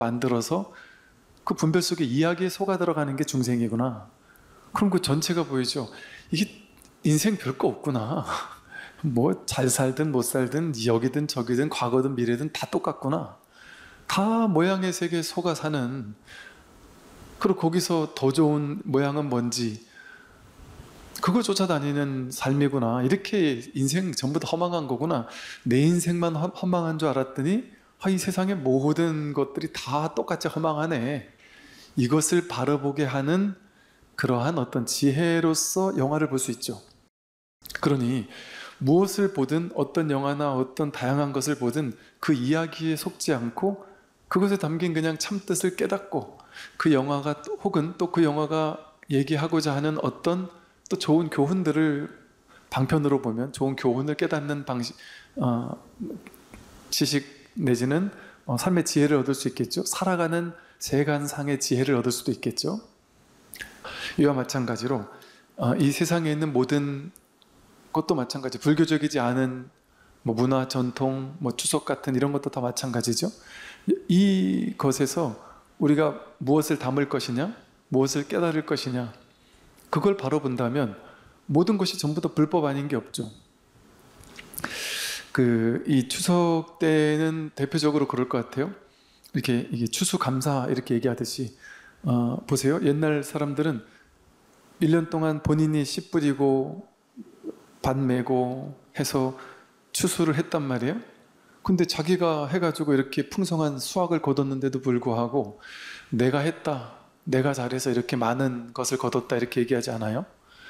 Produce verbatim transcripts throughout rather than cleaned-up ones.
만들어서 그 분별 속에 이야기에 속아 들어가는 게 중생이구나. 그럼 그 전체가 보이죠. 이게 인생 별거 없구나. 뭐 잘 살든 못 살든 여기든 저기든 과거든 미래든 다 똑같구나. 다 모양의 세계에 속아 사는, 그리고 거기서 더 좋은 모양은 뭔지 그걸 쫓아다니는 삶이구나. 이렇게 인생 전부 다 허망한 거구나. 내 인생만 허, 허망한 줄 알았더니 아, 이 세상의 모든 것들이 다 똑같이 허망하네. 이것을 바라보게 하는 그러한 어떤 지혜로서 영화를 볼 수 있죠. 그러니 무엇을 보든 어떤 영화나 어떤 다양한 것을 보든 그 이야기에 속지 않고 그것에 담긴 그냥 참뜻을 깨닫고 그 영화가 혹은 또 그 영화가 얘기하고자 하는 어떤 또 좋은 교훈들을 방편으로 보면 좋은 교훈을 깨닫는 방식, 어, 지식 내지는 어, 삶의 지혜를 얻을 수 있겠죠. 살아가는 세간상의 지혜를 얻을 수도 있겠죠. 이와 마찬가지로 어, 이 세상에 있는 모든 것도 마찬가지, 불교적이지 않은 뭐 문화, 전통, 뭐 추석 같은 이런 것도 다 마찬가지죠. 이 것에서 우리가 무엇을 담을 것이냐, 무엇을 깨달을 것이냐, 그걸 바로 본다면 모든 것이 전부 다 불법 아닌 게 없죠. 그 이 추석 때는 대표적으로 그럴 것 같아요. 이렇게 이게 추수감사 이렇게 얘기하듯이 어, 보세요. 옛날 사람들은 일 년 동안 본인이 씨 뿌리고 밭 메고 해서 추수를 했단 말이에요. 근데 자기가 해가지고 이렇게 풍성한 수확을 거뒀는데도 불구하고 내가 했다, 내가 잘해서 이렇게 많은 것을 거뒀다 이렇게 얘기하지 않아요?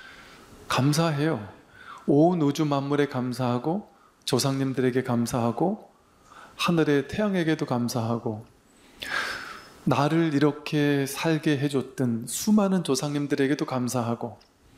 감사해요. 온 우주 만물에 감사하고 조상님들에게 감사하고 하늘의 태양에게도 감사하고 나를 이렇게 살게 해줬던 수많은 조상님들에게도 감사하고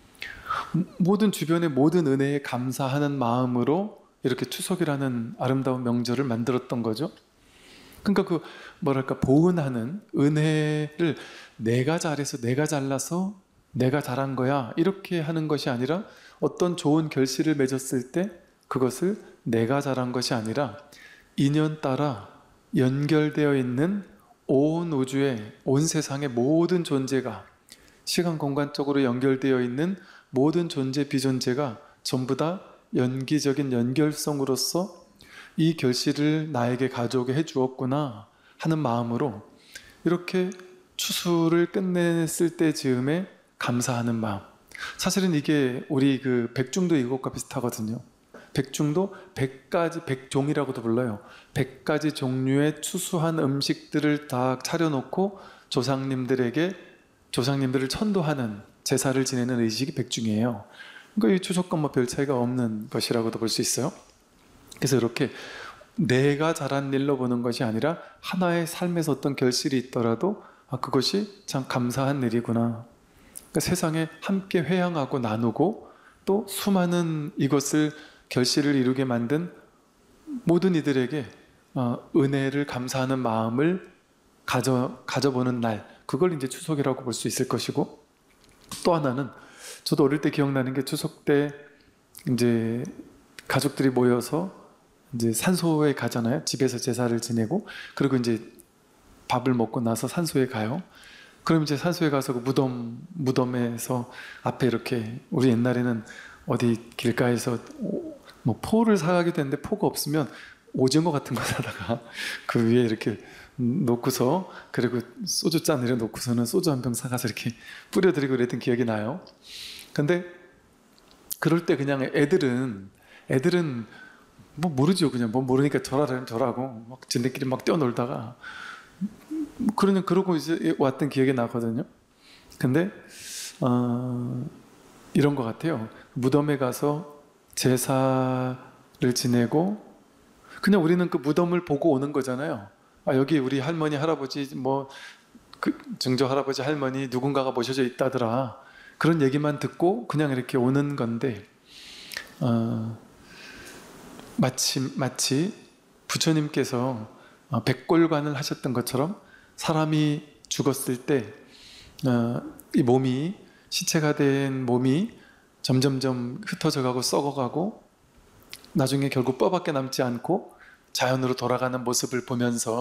모든 주변의 모든 은혜에 감사하는 마음으로 이렇게 추석이라는 아름다운 명절을 만들었던 거죠. 그러니까 그 뭐랄까 보은하는 은혜를 내가 잘해서 내가 잘나서 내가 잘한 거야 이렇게 하는 것이 아니라 어떤 좋은 결실을 맺었을 때 그것을 내가 잘한 것이 아니라 인연 따라 연결되어 있는 온 우주의 온 세상의 모든 존재가 시간 공간적으로 연결되어 있는 모든 존재 비존재가 전부 다 연기적인 연결성으로서 이 결실을 나에게 가져오게 해주었구나 하는 마음으로 이렇게 추수를 끝냈을 때 즈음에 감사하는 마음. 사실은 이게 우리 그 백중도 이것과 비슷하거든요. 백중도 백 가지, 백종이라고도 불러요. 백 가지 종류의 추수한 음식들을 다 차려놓고 조상님들에게 조상님들을 천도하는 제사를 지내는 의식이 백중이에요. 그러니까 이 추석과 뭐 별 차이가 없는 것이라고도 볼 수 있어요. 그래서 이렇게 내가 잘한 일로 보는 것이 아니라 하나의 삶에서 어떤 결실이 있더라도 아, 그것이 참 감사한 일이구나. 그러니까 세상에 함께 회양하고 나누고 또 수많은 이것을 결실을 이루게 만든 모든 이들에게 어, 은혜를 감사하는 마음을 가져, 가져보는 날, 그걸 이제 추석이라고 볼 수 있을 것이고, 또 하나는 저도 어릴 때 기억나는 게 추석 때 이제 가족들이 모여서 이제 산소에 가잖아요. 집에서 제사를 지내고, 그리고 이제 밥을 먹고 나서 산소에 가요. 그럼 이제 산소에 가서 그 무덤, 무덤에서 앞에 이렇게, 우리 옛날에는 어디 길가에서 뭐 포를 사가기도 했는데 포가 없으면 오징어 같은 거 사다가 그 위에 이렇게 놓고서, 그리고 소주잔 이렇게 놓고서는 소주 한 병 사가서 이렇게 뿌려드리고 그랬던 기억이 나요. 근데 그럴 때 그냥 애들은 애들은 뭐 모르죠. 그냥 뭐 모르니까 저라면 저라고 막 지네끼리 막 뛰어놀다가 그러면 그러고 이제 왔던 기억이 나거든요. 근데 어, 이런 것 같아요. 무덤에 가서 제사를 지내고 그냥 우리는 그 무덤을 보고 오는 거잖아요. 아, 여기 우리 할머니 할아버지 뭐 그 증조 할아버지 할머니 누군가가 모셔져 있다더라, 그런 얘기만 듣고 그냥 이렇게 오는 건데 어, 마치 마치 부처님께서 어, 백골관을 하셨던 것처럼 사람이 죽었을 때 어, 이 몸이 시체가 된 몸이 점점점 흩어져가고 썩어가고 나중에 결국 뼈밖에 남지 않고 자연으로 돌아가는 모습을 보면서